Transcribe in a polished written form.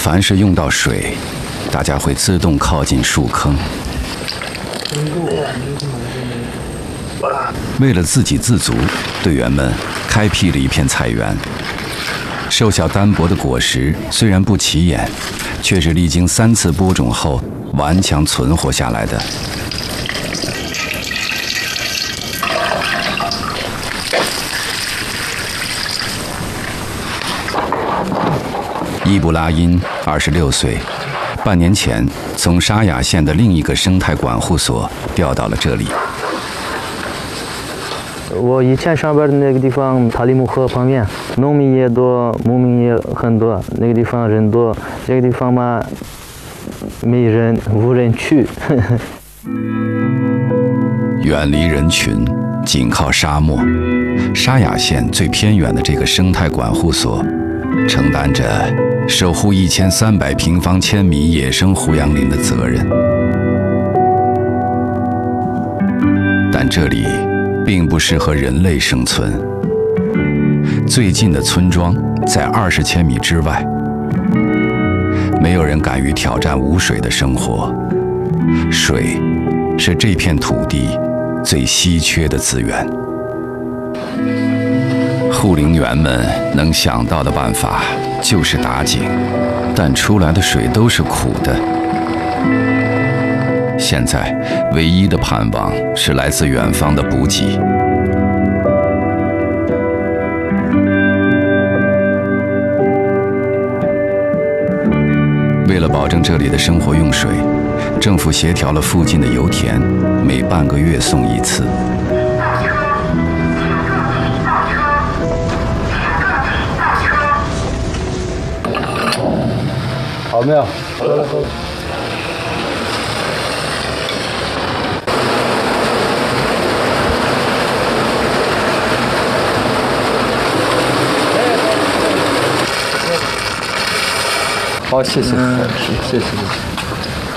凡是用到水，大家会自动靠近树坑。为了自给自足，队员们开辟了一片菜园。瘦小单薄的果实虽然不起眼，却是历经3次播种后顽强存活下来的。伊布拉因26岁，半年前从沙雅县的另一个生态管护所调到了这里。 我以前上班的那个地方，塔里木河旁边，农民也多，牧民也很多，那个地方人多。这个地方嘛，没人，无人去。 远离人群，紧靠沙漠，沙雅县最偏远的这个生态管护所，承担着守护1300平方千米野生胡杨林的责任。但这里并不适合人类生存。最近的村庄在20千米之外，没有人敢于挑战无水的生活。水是这片土地最稀缺的资源。护林员们能想到的办法就是打井，但出来的水都是苦的。现在唯一的盼望是来自远方的补给。为了保证这里的生活用水，政府协调了附近的油田，每半个月送1次。 好没有？好了。好，谢谢，谢谢。